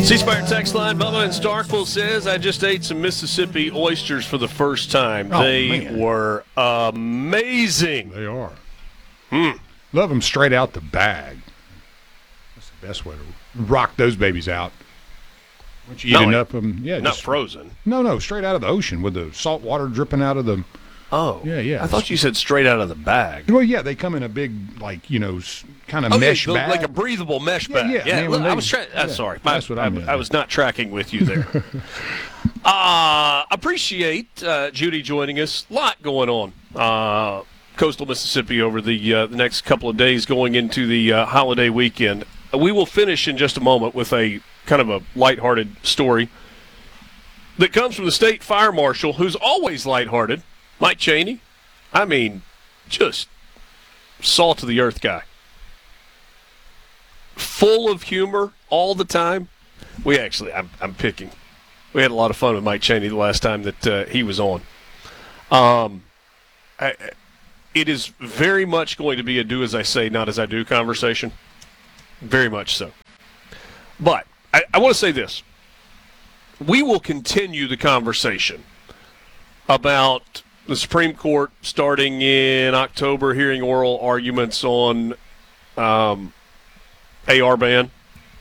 C-Spire text line, Bubba in Starkville says, I just ate some Mississippi oysters for the first time. They were amazing. They are. Love them straight out the bag. That's the best way to rock those babies out. Once you eat enough of them, not frozen. No, straight out of the ocean with the salt water dripping out of them. Oh. Yeah. I thought you said straight out of the bag. Well, yeah, they come in a big, kind of mesh bag. Like a breathable mesh bag. Yeah. Look, I was trying. Sorry. That's what I meant. I was not tracking with you there. Appreciate Judy joining us. A lot going on. Coastal Mississippi over the next couple of days going into the holiday weekend. We will finish in just a moment with a kind of a lighthearted story that comes from the state fire marshal, who's always lighthearted, Mike Chaney. I mean, just salt of the earth guy. Full of humor all the time. I'm picking. We had a lot of fun with Mike Chaney the last time that he was on. It is very much going to be a do as I say, not as I do conversation. Very much so. But I want to say this. We will continue the conversation about the Supreme Court starting in October hearing oral arguments on AR ban.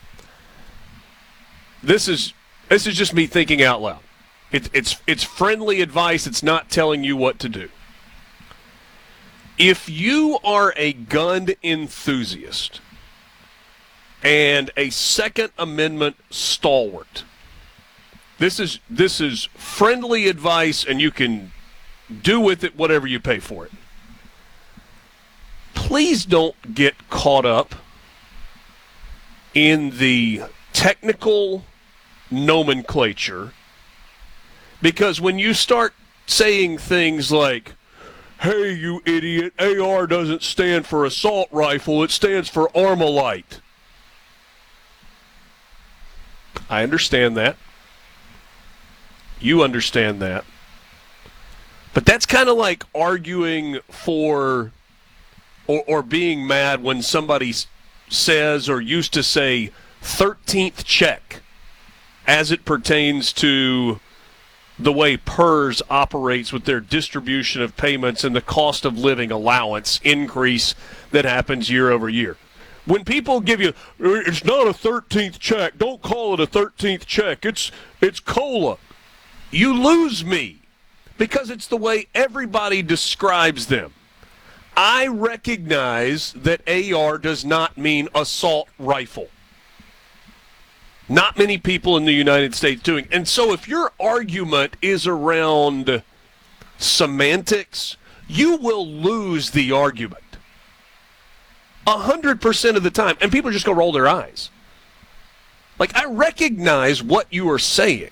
This is just me thinking out loud. It's friendly advice. It's not telling you what to do. If you are a gun enthusiast and a Second Amendment stalwart, this is friendly advice, and you can do with it whatever you pay for it. Please don't get caught up in the technical nomenclature, because when you start saying things like, hey, you idiot, AR doesn't stand for assault rifle, it stands for Armalite. I understand that. You understand that. But that's kind of like arguing for or being mad when somebody says or used to say 13th check as it pertains to the way PERS operates with their distribution of payments and the cost of living allowance increase that happens year over year. When people give you, it's not a 13th check, don't call it a 13th check, it's COLA. You lose me because it's the way everybody describes them. I recognize that AR does not mean assault rifle. Not many people in the United States doing. And so if your argument is around semantics, you will lose the argument 100% of the time. And people are just going to roll their eyes. Like, I recognize what you are saying.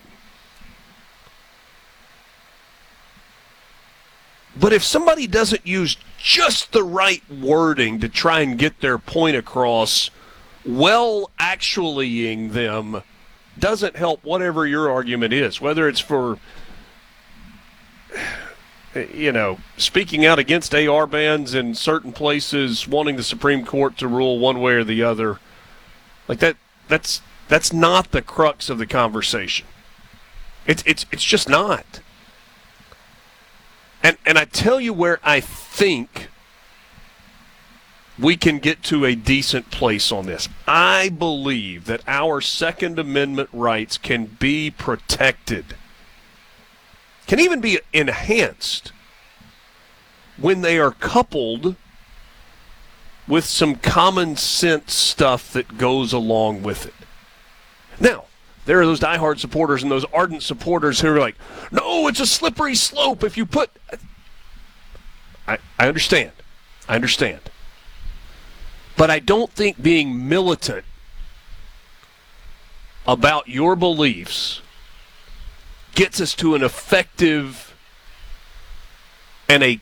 But if somebody doesn't use just the right wording to try and get their point across, well, actuallying them doesn't help whatever your argument is, whether it's for, speaking out against AR bans in certain places, wanting the Supreme Court to rule one way or the other. Like that's not the crux of the conversation. It's just not. And I tell you where I think we can get to a decent place on this. I believe that our Second Amendment rights can be protected, can even be enhanced when they are coupled with some common sense stuff that goes along with it. Now, there are those diehard supporters and those ardent supporters who are like, no, it's a slippery slope if you put... I understand. I understand. But I don't think being militant about your beliefs gets us to an effective and a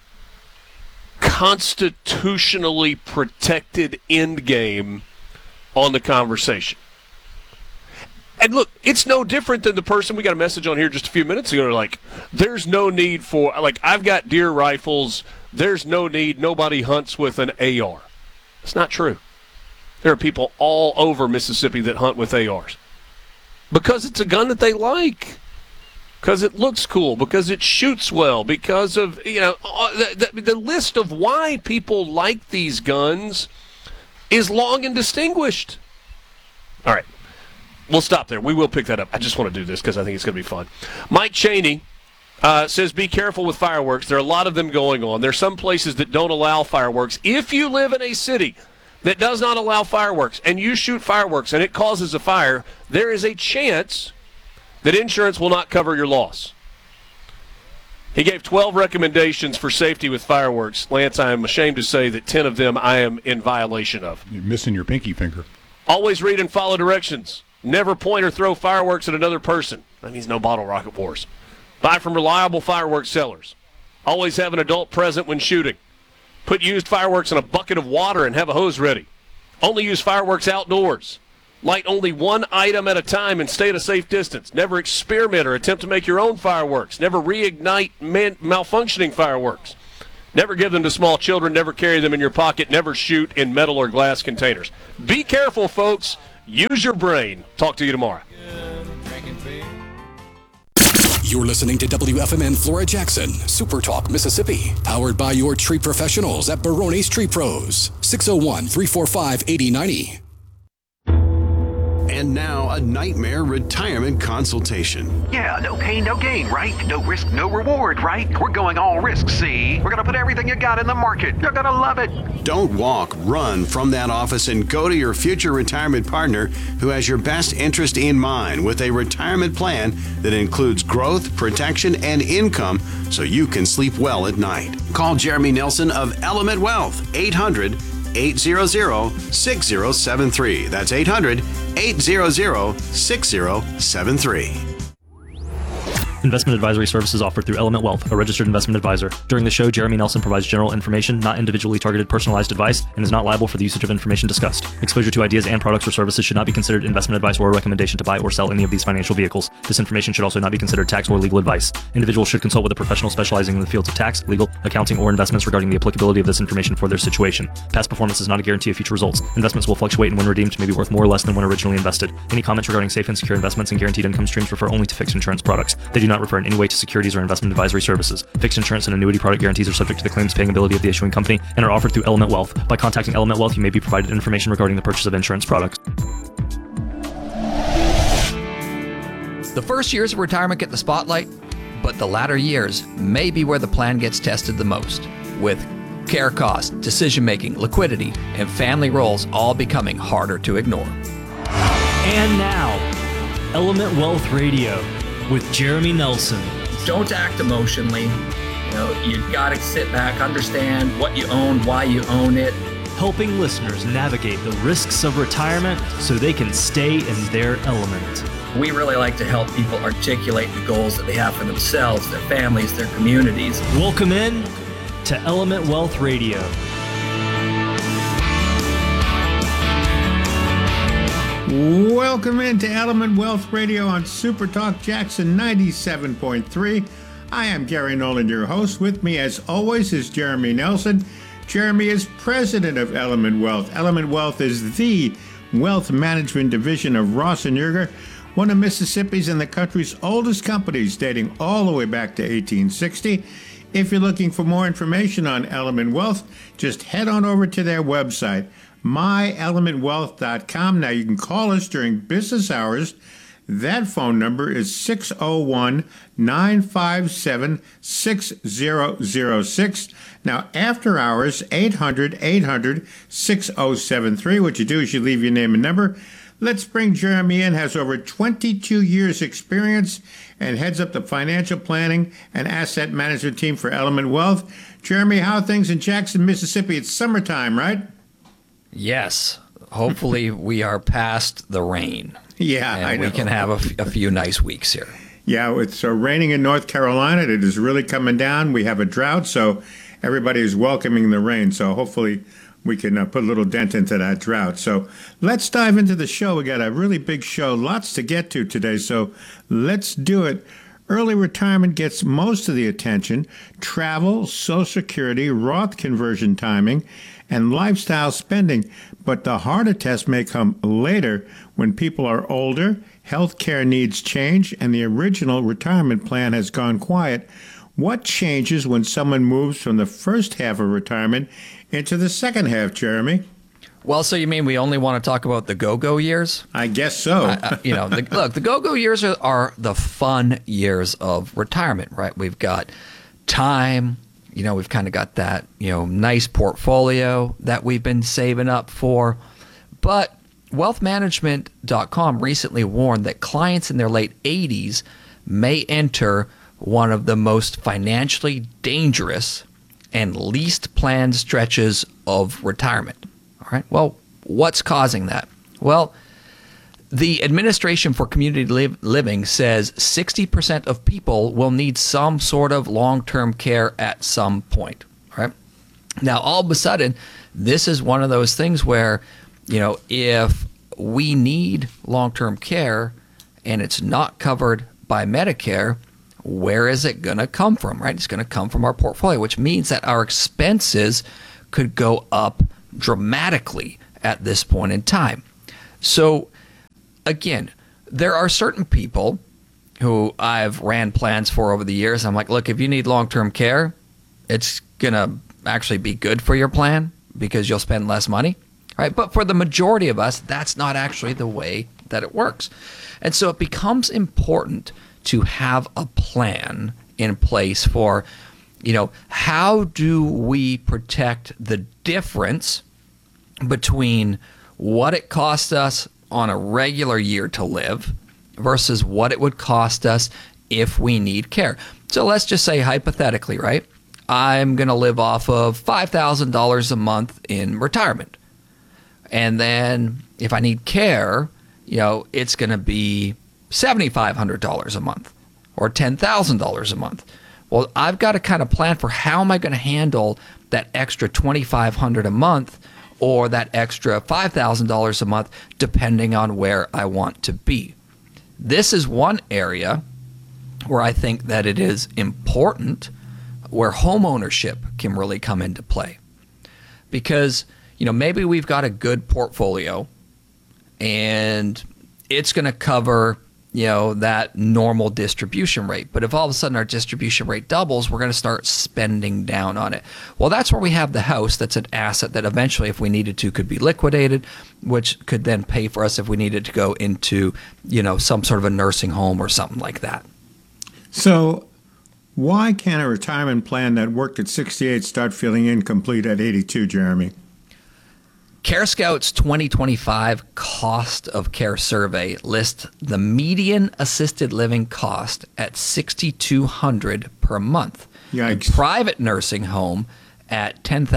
constitutionally protected end game on the conversation. And look, it's no different than the person, we got a message on here just a few minutes ago, like, there's no need for, like, I've got deer rifles, there's no need, nobody hunts with an AR. It's not true. There are people all over Mississippi that hunt with ARs. because it's a gun that they like, because it looks cool, because it shoots well, because of, the list of why people like these guns is long and distinguished. All right. We'll stop there. We will pick that up. I just want to do this because I think it's going to be fun. Mike Cheney says, be careful with fireworks. There are a lot of them going on. There are some places that don't allow fireworks. If you live in a city that does not allow fireworks and you shoot fireworks and it causes a fire, there is a chance that insurance will not cover your loss. He gave 12 recommendations for safety with fireworks. Lance, I am ashamed to say that 10 of them I am in violation of. You're missing your pinky finger. Always read and follow directions. Never point or throw fireworks at another person. That means no bottle rocket wars. Buy from reliable fireworks sellers. Always have an adult present when shooting. Put used fireworks in a bucket of water and have a hose ready. Only use fireworks outdoors. Light only one item at a time and stay at a safe distance. Never experiment or attempt to make your own fireworks. Never reignite malfunctioning fireworks. Never give them to small children. Never carry them in your pocket. Never shoot in metal or glass containers. Be careful, folks. Use your brain. Talk to you tomorrow. You're listening to WFMN Flora Jackson, Super Talk, Mississippi. Powered by your tree professionals at Barone's Tree Pros. 601-345-8090. And now, a nightmare retirement consultation. Yeah, no pain, no gain, right? No risk, no reward, right? We're going all risk, see? We're going to put everything you got in the market. You're going to love it. Don't walk, run from that office and go to your future retirement partner who has your best interest in mind with a retirement plan that includes growth, protection, and income so you can sleep well at night. Call Jeremy Nelson of Element Wealth, 800-800-6073. That's 800-800-6073. Investment advisory services offered through Element Wealth, a registered investment advisor. During the show, Jeremy Nelson provides general information, not individually targeted personalized advice, and is not liable for the usage of information discussed. Exposure to ideas and products or services should not be considered investment advice or a recommendation to buy or sell any of these financial vehicles. This information should also not be considered tax or legal advice. Individuals should consult with a professional specializing in the fields of tax, legal, accounting, or investments regarding the applicability of this information for their situation. Past performance is not a guarantee of future results. Investments will fluctuate and when redeemed may be worth more or less than when originally invested. Any comments regarding safe and secure investments and guaranteed income streams refer only to fixed insurance products. They do not refer in any way to securities or investment advisory services. Fixed insurance and annuity product guarantees are subject to the claims paying ability of the issuing company and are offered through Element Wealth. By contacting Element Wealth, you may be provided information regarding the purchase of insurance products. The first years of retirement get the spotlight, but the latter years may be where the plan gets tested the most, with care costs, decision-making, liquidity, and family roles all becoming harder to ignore. And now, Element Wealth Radio with Jeremy Nelson. Don't act emotionally. You gotta sit back, understand what you own, why you own it. Helping listeners navigate the risks of retirement so they can stay in their element. We really like to help people articulate the goals that they have for themselves, their families, their communities. Welcome in to Element Wealth Radio. Welcome into Element Wealth Radio on Super Talk Jackson 97.3. I am Gary Nolan, your host. With me, as always, is Jeremy Nelson. Jeremy is president of Element Wealth. Element Wealth is the wealth management division of Ross & Yerger, one of Mississippi's and the country's oldest companies, dating all the way back to 1860. If you're looking for more information on Element Wealth, just head on over to their website, myelementwealth.com. Now, you can call us during business hours. That phone number is 601-957-6006. Now, after hours, 800-800-6073. What you do is you leave your name and number. Let's bring Jeremy in. Has over 22 years experience and heads up the financial planning and asset management team for Element Wealth. Jeremy, how are things in Jackson, Mississippi? It's summertime, right? Yes. Hopefully we are past the rain. Yeah, and I know. we can have a few nice weeks here. Yeah, it's raining in North Carolina. It is really coming down. We have a drought, so everybody is welcoming the rain. So hopefully we can put a little dent into that drought. So let's dive into the show. We got a really big show, lots to get to today. So let's do it. Early retirement gets most of the attention. Travel, Social Security, Roth conversion timing, and lifestyle spending. But the harder test may come later when people are older, Healthcare needs change, and the original retirement plan has gone quiet. What changes when someone moves from the first half of retirement into the second half, Jeremy? Well, so you mean we only want to talk about the go-go years? I guess so. Look, the go-go years are the fun years of retirement, right? We've got time, we've kind of got that, nice portfolio that we've been saving up for. But wealthmanagement.com recently warned that clients in their late 80s may enter one of the most financially dangerous and least planned stretches of retirement. All right. Well, what's causing that? Well, the Administration for Community Living says 60% of people will need some sort of long-term care at some point. All right. Now, all of a sudden, this is one of those things where, if we need long-term care and it's not covered by Medicare, where is it going to come from, right? It's going to come from our portfolio, which means that our expenses could go up dramatically at this point in time. So, again, there are certain people who I've ran plans for over the years. I'm like, look, if you need long-term care, it's going to actually be good for your plan because you'll spend less money, right? But for the majority of us, that's not actually the way that it works. And so it becomes important to have a plan in place for, how do we protect the difference between what it costs us on a regular year to live versus what it would cost us if we need care. So let's just say hypothetically, right? I'm going to live off of $5,000 a month in retirement. And then if I need care, it's going to be $7,500 a month or $10,000 a month. Well, I've got to kind of plan for how am I going to handle that extra $2,500 a month or that extra $5,000 a month, depending on where I want to be. This is one area where I think that it is important, where home ownership can really come into play. Because, maybe we've got a good portfolio and it's going to cover, that normal distribution rate. But if all of a sudden our distribution rate doubles, we're going to start spending down on it. Well, that's where we have the house. That's an asset that eventually, if we needed to, could be liquidated, which could then pay for us if we needed to go into, some sort of a nursing home or something like that. So why can't a retirement plan that worked at 68 start feeling incomplete at 82, Jeremy? CareScout's 2025 cost of care survey lists the median assisted living cost at $6,200 per month. Yikes. And private nursing home at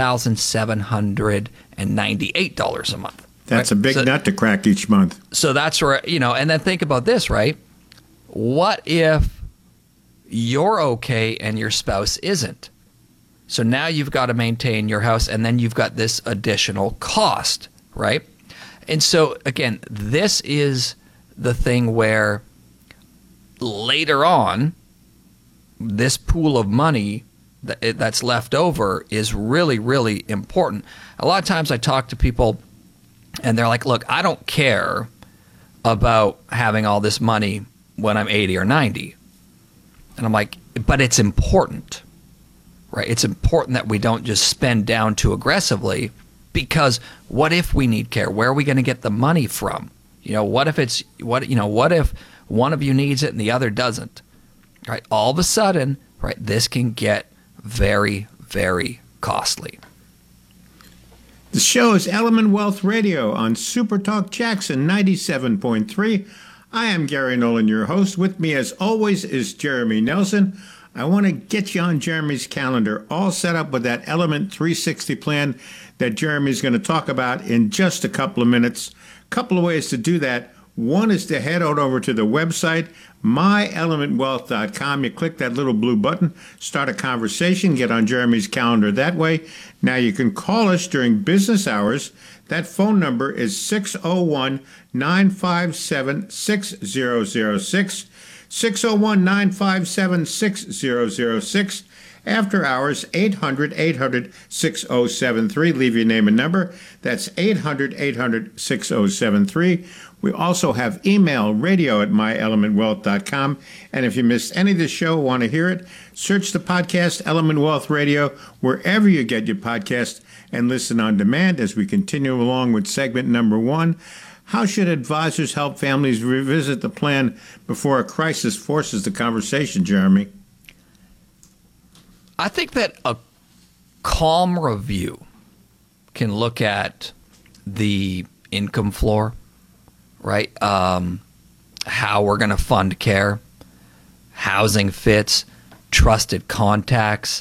$10,798 a month. That's a big nut to crack each month. So that's where, and then think about this, right? What if you're okay and your spouse isn't? So now you've got to maintain your house, and then you've got this additional cost, right? And so, again, this is the thing where later on, this pool of money that's left over is really, really important. A lot of times I talk to people, and they're like, look, I don't care about having all this money when I'm 80 or 90. And I'm like, but it's important. Right? It's important that we don't just spend down too aggressively, because what if we need care? Where are we going to get the money from? What if what if one of you needs it and the other doesn't? Right? All of a sudden, right, this can get very, very costly. The show is Element Wealth Radio on Super Talk Jackson 97.3. I am Gary Nolan, your host. With me, as always, is Jeremy Nelson. I want to get you on Jeremy's calendar, all set up with that Element 360 plan that Jeremy's going to talk about in just a couple of minutes. A couple of ways to do that. One is to head on over to the website, myelementwealth.com. You click that little blue button, start a conversation, get on Jeremy's calendar that way. Now you can call us during business hours. That phone number is 601-957-6006. 601-957-6006. After hours, 800-800-6073. Leave your name and number. That's 800-800-6073. We also have email, radio@myelementwealth.com. And if you missed any of the show, want to hear it, search the podcast Element Wealth Radio wherever you get your podcast and listen on demand as we continue along with segment number 1. How should advisors help families revisit the plan before a crisis forces the conversation, Jeremy? I think that a calm review can look at the income floor, right? How we're going to fund care, housing fits, trusted contacts,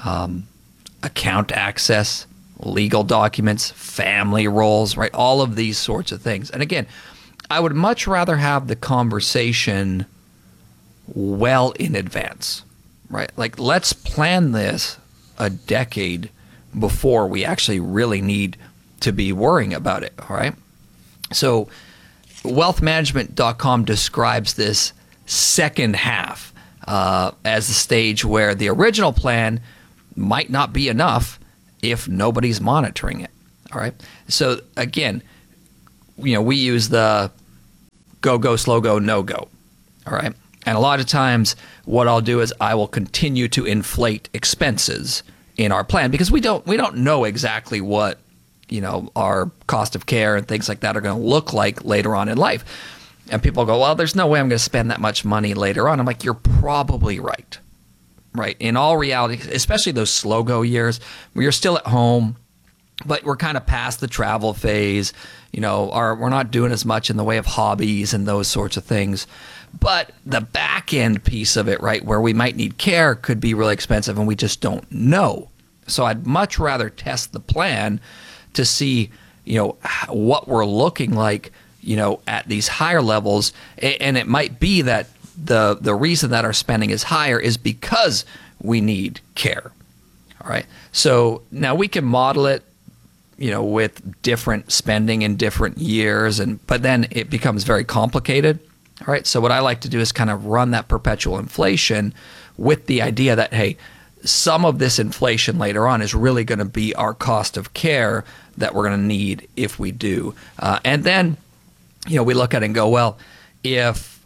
account access, legal documents, family roles, right? All of these sorts of things. And again, I would much rather have the conversation well in advance, right? Like, let's plan this a decade before we actually really need to be worrying about it, all right? So wealthmanagement.com describes this second half as the stage where the original plan might not be enough if nobody's monitoring it, all right? So again, we use the go, slow go, no go, all right? And a lot of times what I'll do is I will continue to inflate expenses in our plan because we don't know exactly what, our cost of care and things like that are going to look like later on in life. And people go, well, there's no way I'm going to spend that much money later on. I'm like, you're probably right. Right. In all reality, especially those slow go years where you're still at home, but we're kind of past the travel phase, we're not doing as much in the way of hobbies and those sorts of things. But the back end piece of it, right, where we might need care could be really expensive and we just don't know. So I'd much rather test the plan to see, what we're looking like, at these higher levels. And it might be that the reason that our spending is higher is because we need care. All right. So now we can model it, with different spending in different years, but then it becomes very complicated. All right. So what I like to do is kind of run that perpetual inflation with the idea that, hey, some of this inflation later on is really going to be our cost of care that we're going to need if we do. And then, we look at it and go, well, if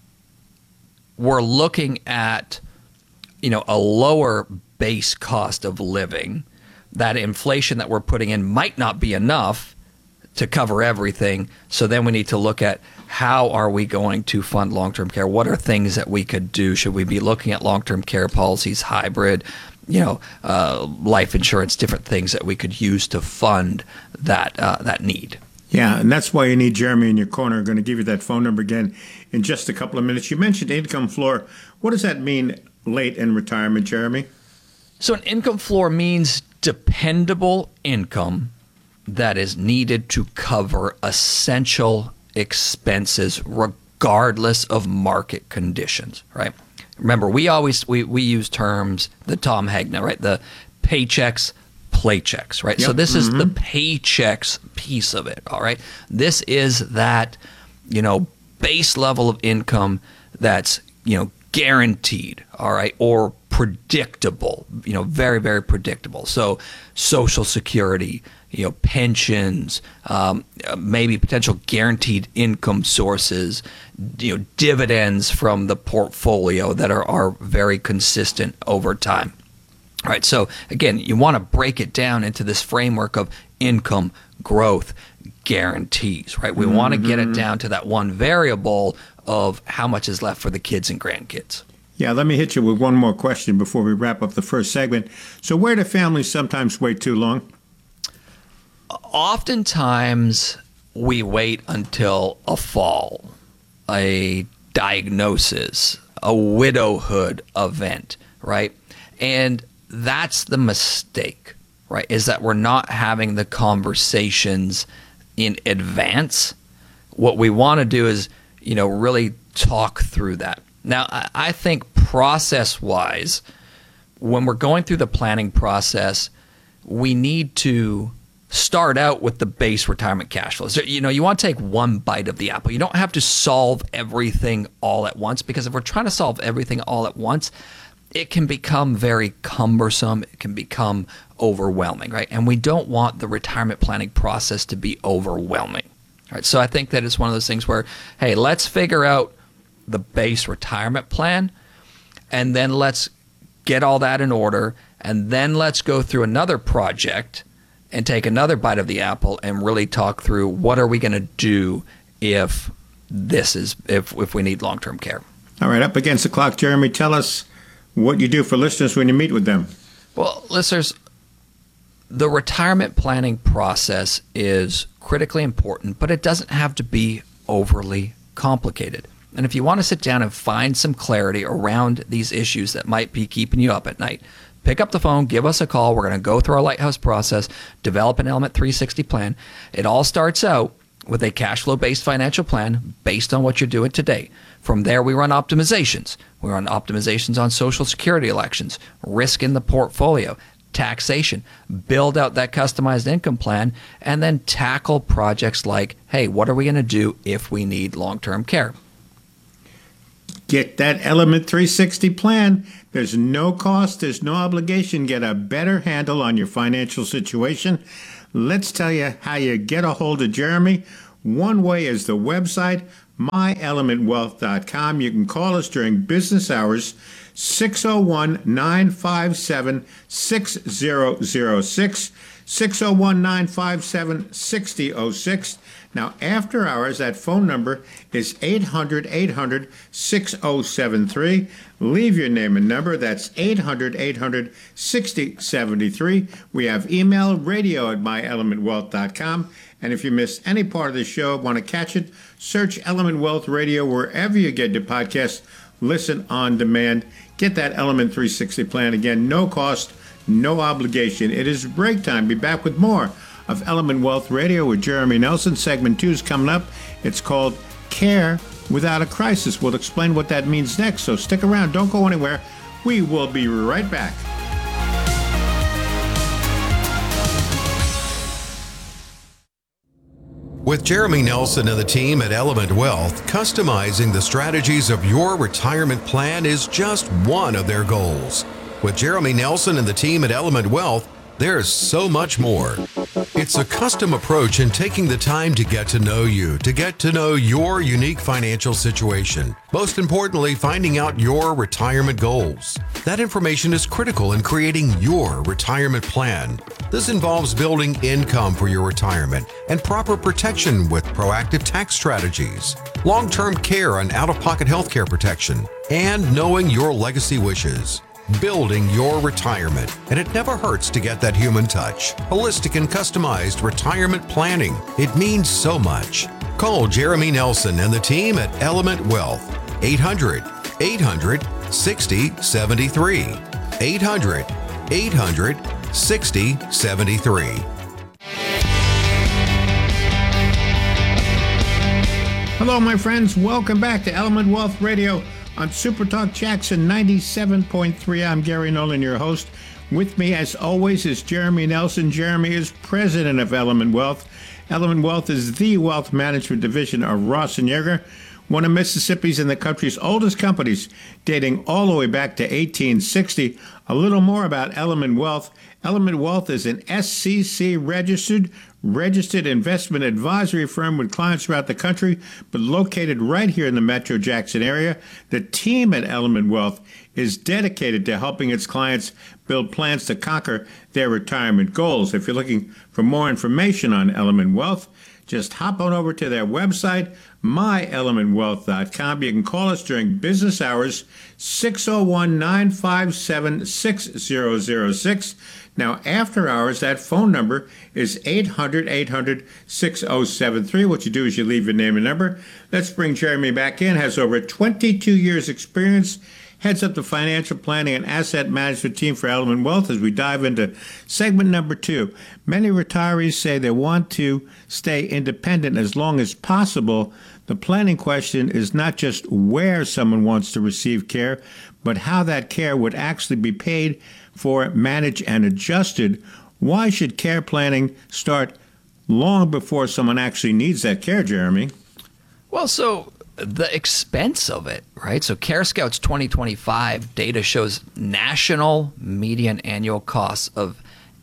we're looking at, a lower base cost of living, that inflation that we're putting in might not be enough to cover everything. So then we need to look at how are we going to fund long-term care? What are things that we could do? Should we be looking at long-term care policies, hybrid, life insurance, different things that we could use to fund that need? Yeah, and that's why you need Jeremy in your corner. I'm going to give you that phone number again in just a couple of minutes. You mentioned income floor. What does that mean late in retirement, Jeremy? So an income floor means dependable income that is needed to cover essential expenses regardless of market conditions, right? Remember, we use terms, the Tom Hegna, right? The paychecks, playchecks, right? Yep. So this is the paychecks piece of it, all right? This is that, base level of income that's, guaranteed, all right, or predictable, very, very predictable. So Social Security, pensions, maybe potential guaranteed income sources, dividends from the portfolio that are very consistent over time. All right, so again, you want to break it down into this framework of income, growth, guarantees, right? We want to get it down to that one variable of how much is left for the kids and grandkids. Yeah, let me hit you with one more question before we wrap up the first segment. So where do families sometimes wait too long? Oftentimes, we wait until a fall, a diagnosis, a widowhood event, right? And that's the mistake, right? Is that we're not having the conversations in advance. What we want to do is, really talk through that. Now, I think process-wise, when we're going through the planning process, we need to start out with the base retirement cash flows. You want to take one bite of the apple. You don't have to solve everything all at once, because if we're trying to solve everything all at once, it can become very cumbersome. It can become overwhelming, right? And we don't want the retirement planning process to be overwhelming, right? So I think that it's one of those things where, hey, let's figure out the base retirement plan, and then let's get all that in order, and then let's go through another project and take another bite of the apple and really talk through what are we going to do if we need long-term care. All right, up against the clock, Jeremy, tell us what you do for listeners when you meet with them. Well, listeners, the retirement planning process is critically important, but it doesn't have to be overly complicated. And if you want to sit down and find some clarity around these issues that might be keeping you up at night, pick up the phone, give us a call. We're going to go through our Lighthouse process, develop an Element 360 plan. It all starts out with a cash flow-based financial plan based on what you're doing today. From there, we run optimizations. We run optimizations on Social Security elections, risk in the portfolio, taxation, build out that customized income plan, and then tackle projects like, hey, what are we going to do if we need long-term care? Get that Element 360 plan. There's no cost, there's no obligation. Get a better handle on your financial situation. Let's tell you how you get a hold of Jeremy. One way is the website, myelementwealth.com. You can call us during business hours, 601-957-6006, 601-957-6006. Now, after hours, that phone number is 800-800-6073. Leave your name and number. That's 800-800-6073. We have email, radio@myelementwealth.com. And if you missed any part of the show, want to catch it, search Element Wealth Radio wherever you get your podcast. Listen on demand. Get that Element 360 plan. Again, no cost, no obligation. It is break time. Be back with more of Element Wealth Radio with Jeremy Nelson. Segment 2 is coming up. It's called Care Without a Crisis. We'll explain what that means next, so stick around. Don't go anywhere. We will be right back. With Jeremy Nelson and the team at Element Wealth, customizing the strategies of your retirement plan is just one of their goals. With Jeremy Nelson and the team at Element Wealth, there's so much more. It's a custom approach in taking the time to get to know you, to get to know your unique financial situation. Most importantly, finding out your retirement goals. That information is critical in creating your retirement plan. This involves building income for your retirement and proper protection with proactive tax strategies, long-term care and out-of-pocket healthcare protection, and knowing your legacy wishes. Building your retirement, and it never hurts to get that human touch. Holistic and customized retirement planning. It means so much. Call Jeremy Nelson and the team at Element Wealth. 800-800-6073. 800-800-6073. Hello, my friends. Welcome back to Element Wealth Radio on Super Talk Jackson 97.3. I'm Gary Nolan, your host. With me, as always, is Jeremy Nelson. Jeremy is president of Element Wealth. Element Wealth is the wealth management division of Ross & Yeager, one of Mississippi's and the country's oldest companies, dating all the way back to 1860. A little more about Element Wealth. Element Wealth is an SEC registered investment advisory firm with clients throughout the country, but located right here in the Metro Jackson area. The team at Element Wealth is dedicated to helping its clients build plans to conquer their retirement goals. If you're looking for more information on Element Wealth, just hop on over to their website, myelementwealth.com. You can call us during business hours, 601-957-6006. Now, after hours, that phone number is 800-800-6073. What you do is you leave your name and number. Let's bring Jeremy back in. Has over 22 years experience. Heads up the financial planning and asset management team for Element Wealth as we dive into segment number 2. Many retirees say they want to stay independent as long as possible. The planning question is not just where someone wants to receive care, but how that care would actually be paid for, managed, and adjusted. Why should care planning start long before someone actually needs that care, Jeremy? Well, so the expense of it, right? So Care Scouts 2025 data shows national median annual costs of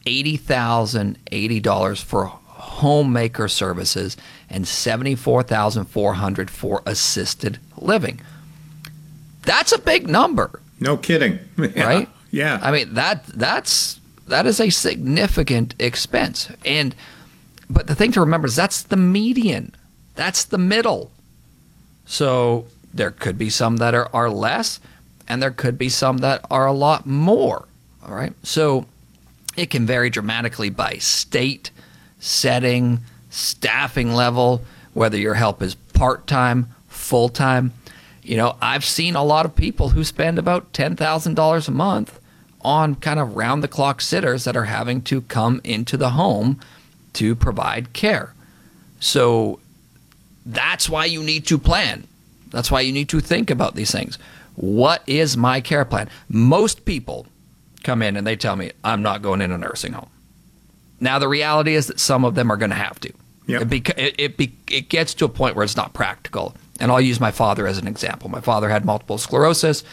$80,080 for homemaker services and $74,400 for assisted living. That's a big number. No kidding. Right? Yeah. I mean, that is a significant expense. But the thing to remember is that's the median. That's the middle. So there could be some that are less, and there could be some that are a lot more. All right. So it can vary dramatically by state, setting, staffing level, whether your help is part-time, full-time. You know, I've seen a lot of people who spend about $10,000 a month on kind of round-the-clock sitters that are having to come into the home to provide care. So that's why you need to plan. That's why you need to think about these things. What is my care plan? Most people come in and they tell me, I'm not going in a nursing home. Now, the reality is that some of them are going to have to. Yep. It gets to a point where it's not practical. And I'll use my father as an example. My father had multiple sclerosis.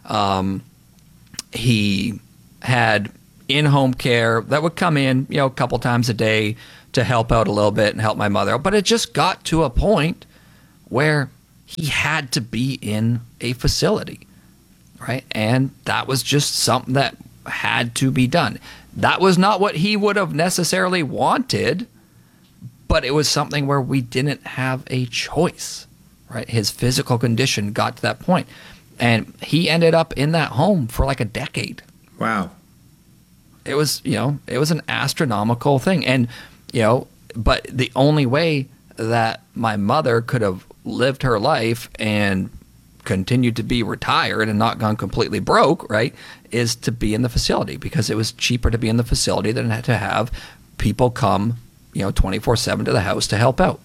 He had in-home care that would come in, you know, a couple times a day to help out a little bit and help my mother out. But it just got to a point where he had to be in a facility, right? And that was just something that had to be done. That was not what he would have necessarily wanted, but it was something where we didn't have a choice, right? His physical condition got to that point, and he ended up in that home for like a decade. Wow. It was, you know, it was an astronomical thing. And, you know, but the only way that my mother could have lived her life and continued to be retired and not gone completely broke, right, is to be in the facility, because it was cheaper to be in the facility than to have people come, you know, 24/7 to the house to help out.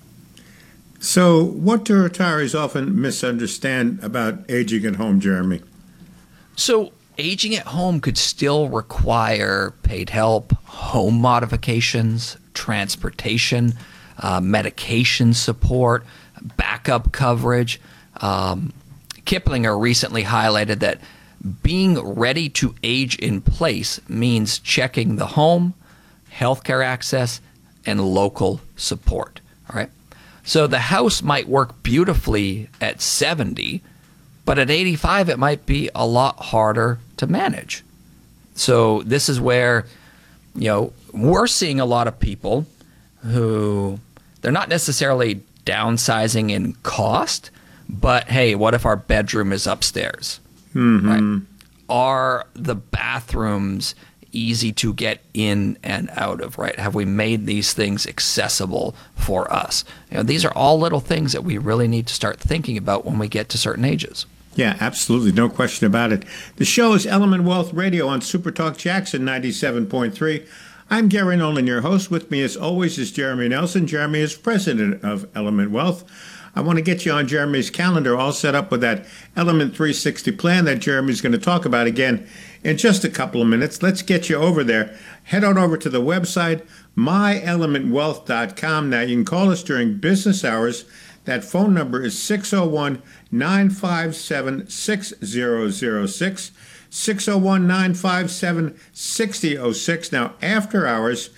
So what do retirees often misunderstand about aging at home, Jeremy? So aging at home could still require paid help, home modifications, transportation, medication support, backup coverage. Kiplinger recently highlighted that being ready to age in place means checking the home, healthcare access, and local support. All right. So the house might work beautifully at 70, but at 85, it might be a lot harder to manage. So this is where, you know, we're seeing a lot of people who they're not necessarily downsizing in cost, but hey, what if our bedroom is upstairs? Mm-hmm. Right? Are the bathrooms easy to get in and out of, right? Have we made these things accessible for us? You know, these are all little things that we really need to start thinking about when we get to certain ages. Yeah, absolutely. No question about it. The show is Element Wealth Radio on Super Talk Jackson 97.3. I'm Gary Nolan, your host. With me, as always, is Jeremy Nelson. Jeremy is president of Element Wealth. I want to get you on Jeremy's calendar, all set up with that Element 360 plan that Jeremy's going to talk about again in just a couple of minutes. Let's get you over there. Head on over to the website, myelementwealth.com. Now, you can call us during business hours. That phone number is 601-957-6006, 601-957-6006. Now, after hours,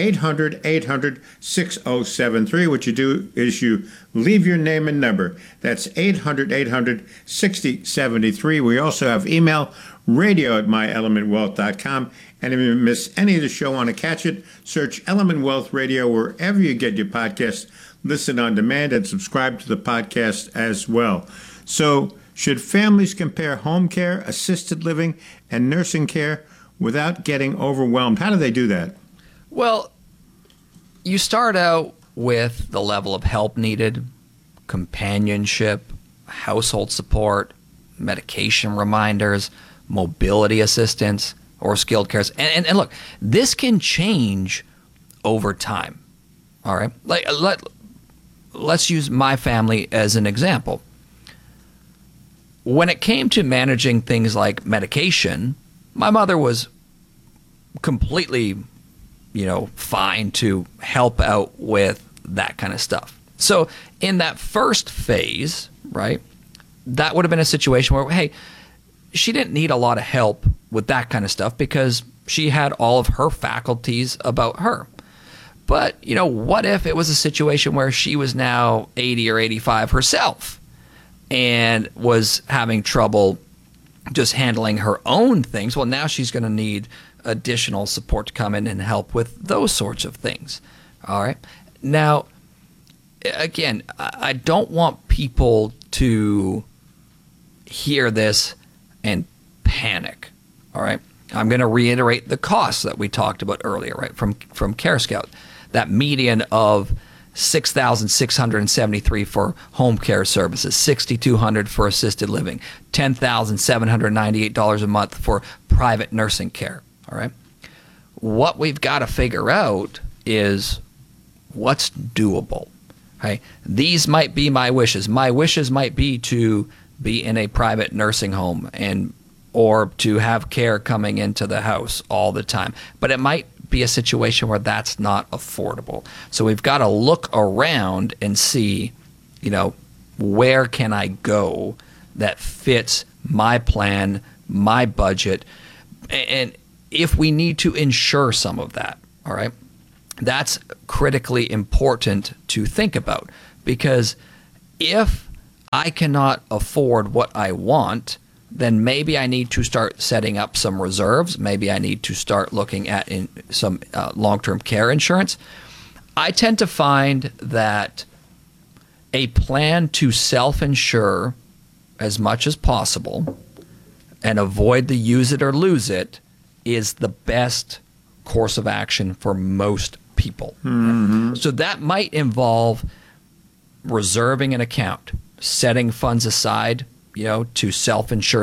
800-800-6073. What you do is you leave your name and number. That's 800-800-6073. We also have email, radio@myelementwealth.com. And if you miss any of the show, want to catch it, search Element Wealth Radio wherever you get your podcasts. Listen on demand and subscribe to the podcast as well. So, should families compare home care, assisted living, and nursing care without getting overwhelmed? How do they do that? Well, you start out with the level of help needed, companionship, household support, medication reminders, mobility assistance, or skilled cares. And look, this can change over time. All right? Let's use my family as an example. When it came to managing things like medication, my mother was completely, fine to help out with that kind of stuff. So in that first phase, right, that would have been a situation where, hey, she didn't need a lot of help with that kind of stuff because she had all of her faculties about her. But, what if it was a situation where she was now 80 or 85 herself and was having trouble just handling her own things? Well, now she's going to need additional support to come in and help with those sorts of things. All right. Now, again, I don't want people to hear this and panic. All right. I'm going to reiterate the costs that we talked about earlier, right, from CareScout. That median of $6,673 for home care services, $6,200 for assisted living, $10,798 a month for private nursing care. All right. What we've got to figure out is what's doable. Right? These might be my wishes. My wishes might be to be in a private nursing home or to have care coming into the house all the time. But it might be a situation where that's not affordable. So we've got to look around and see, where can I go that fits my plan, my budget, and if we need to insure some of that, all right? That's critically important to think about, because if I cannot afford what I want, then maybe I need to start setting up some reserves. Maybe I need to start looking at some long-term care insurance. I tend to find that a plan to self-insure as much as possible and avoid the use it or lose it is the best course of action for most people. Mm-hmm. So that might involve reserving an account, setting funds aside, to self-insure